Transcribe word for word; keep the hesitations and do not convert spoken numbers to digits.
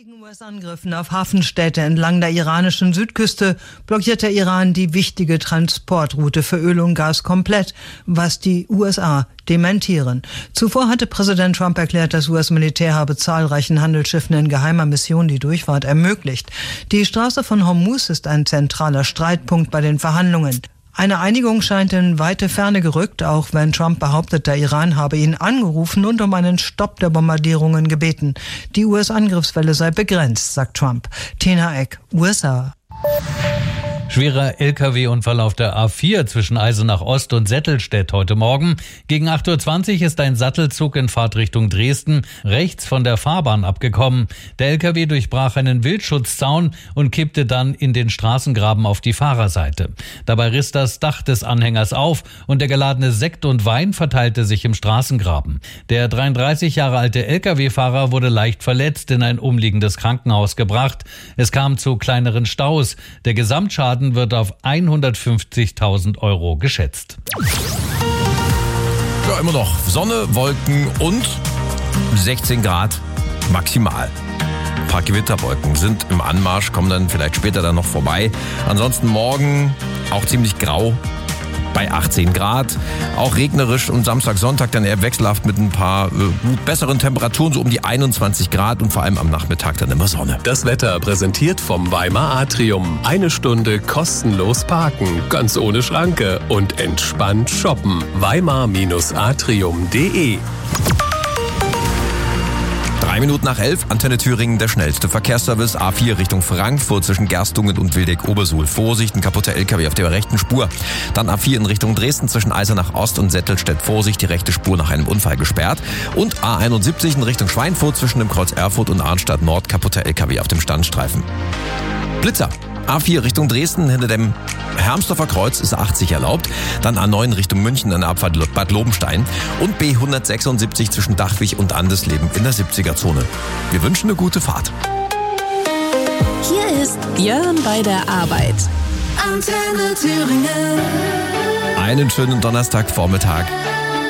Wegen U S-Angriffen auf Hafenstädte entlang der iranischen Südküste blockiert der Iran die wichtige Transportroute für Öl und Gas komplett, was die U S A dementieren. Zuvor hatte Präsident Trump erklärt, das U S-Militär habe zahlreichen Handelsschiffen in geheimer Mission die Durchfahrt ermöglicht. Die Straße von Hormuz ist ein zentraler Streitpunkt bei den Verhandlungen. Eine Einigung scheint in weite Ferne gerückt, auch wenn Trump behauptet, der Iran habe ihn angerufen und um einen Stopp der Bombardierungen gebeten. Die U S-Angriffswelle sei begrenzt, sagt Trump. Tena Eck, U S A. Schwerer L K W-Unfall auf der A vier zwischen Eisenach Ost und Settelstedt heute Morgen. Gegen acht Uhr zwanzig ist ein Sattelzug in Fahrtrichtung Dresden rechts von der Fahrbahn abgekommen. Der L K W durchbrach einen Wildschutzzaun und kippte dann in den Straßengraben auf die Fahrerseite. Dabei riss das Dach des Anhängers auf und der geladene Sekt und Wein verteilte sich im Straßengraben. Der dreiunddreißig Jahre alte L K W-Fahrer wurde leicht verletzt in ein umliegendes Krankenhaus gebracht. Es kam zu kleineren Staus. Der Gesamtschaden wird auf hundertfünfzigtausend Euro geschätzt. Ja, immer noch Sonne, Wolken und sechzehn Grad maximal. Ein paar Gewitterwolken sind im Anmarsch, kommen dann vielleicht später dann noch vorbei. Ansonsten morgen auch ziemlich grau bei achtzehn Grad. Auch regnerisch und Samstag, Sonntag dann eher wechselhaft mit ein paar äh, gut besseren Temperaturen, so um die einundzwanzig Grad und vor allem am Nachmittag dann immer Sonne. Das Wetter präsentiert vom Weimar Atrium. Eine Stunde kostenlos parken, ganz ohne Schranke und entspannt shoppen. weimar Atrium punkt de. Drei Minuten nach elf, Antenne Thüringen, der schnellste Verkehrsservice. A vier Richtung Frankfurt zwischen Gerstungen und Wildeck-Obersuhl. Vorsicht, ein kaputter L K W auf der rechten Spur. Dann A vier in Richtung Dresden zwischen Eisenach Ost und Settelstedt. Vorsicht, die rechte Spur nach einem Unfall gesperrt. Und A einundsiebzig in Richtung Schweinfurt zwischen dem Kreuz Erfurt und Arnstadt Nord. Kaputter L K W auf dem Standstreifen. Blitzer. A vier Richtung Dresden, hinter dem Hermsdorfer Kreuz ist achtzig erlaubt. Dann A neun Richtung München an der Abfahrt Bad Lobenstein. Und B hundertsechsundsiebzig zwischen Dachwig und Andesleben in der siebziger-Zone. Wir wünschen eine gute Fahrt. Hier ist Björn bei der Arbeit. Antenne Thüringen. Einen schönen Donnerstagvormittag.